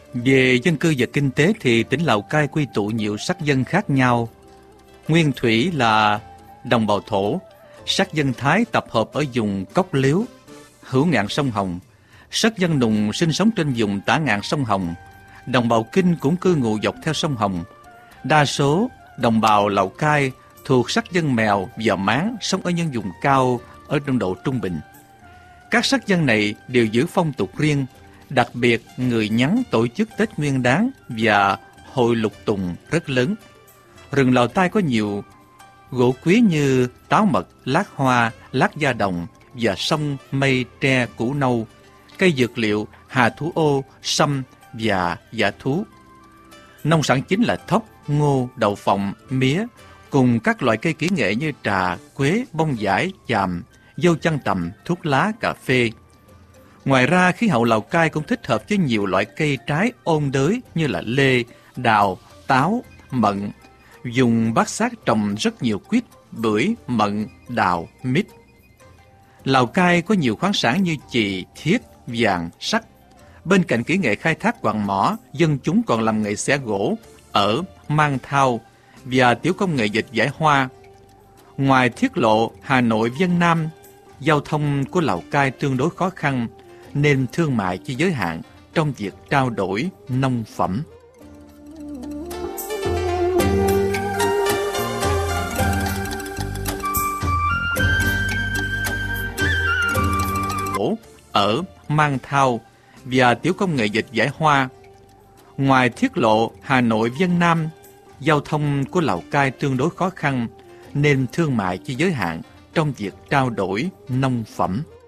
Về dân cư và kinh tế thì tỉnh Lào Cai quy tụ nhiều sắc dân khác nhau. Nguyên thủy là đồng bào thổ, sắc dân Thái tập hợp ở vùng Cốc Liếu, hữu ngạn sông Hồng. Sắc dân Nùng sinh sống trên vùng tả ngạn sông Hồng. Đồng bào Kinh cũng cư ngụ dọc theo sông Hồng. Đa số đồng bào Lào Cai thuộc sắc dân Mèo và Mán sống ở những vùng cao ở trong độ trung bình. Các sắc dân này đều giữ phong tục riêng, đặc biệt người Nhắn tổ chức Tết Nguyên Đán và hội lục tùng rất lớn. Rừng Lào Tai có nhiều gỗ quý như táo mật, lát hoa, lát da đồng và sông mây tre củ nâu, cây dược liệu, hà thú ô, sâm và dạ thú. Nông sản chính là thóc, ngô, đậu phộng, mía, cùng các loại cây kỹ nghệ như trà, quế, bông vải, chàm, dâu chăn tằm, thuốc lá, cà phê. Ngoài ra, khí hậu Lào Cai cũng thích hợp với nhiều loại cây trái ôn đới như là lê, đào, táo, mận. Dùng bát sát trồng rất nhiều quýt, bưởi, mận, đào, mít. Lào Cai có nhiều khoáng sản như chì, thiết, vàng, sắt. Bên cạnh kỹ nghệ khai thác quặng mỏ, dân chúng còn làm nghề xẻ gỗ, ở, mang thao và tiểu công nghệ dệt vải hoa. Ngoài thiết lộ Hà Nội Vân Nam, giao thông của Lào Cai tương đối khó khăn nên thương mại chỉ giới hạn trong việc trao đổi nông phẩm. Ở, mang thao và tiểu công nghệ dệt vải hoa. Ngoài thiết lộ Hà Nội Vân Nam, giao thông của Lào Cai tương đối khó khăn nên thương mại chỉ giới hạn trong việc trao đổi nông phẩm.